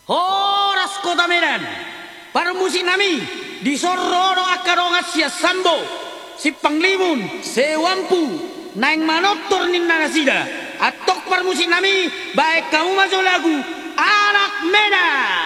Horas kota Medan, para musik nami di sororo akarongat sia sambo, si panglimun, sewampu, naing manotor nin nagasida, atok para musik nami, baik kamu masuk lagu Anak Medan.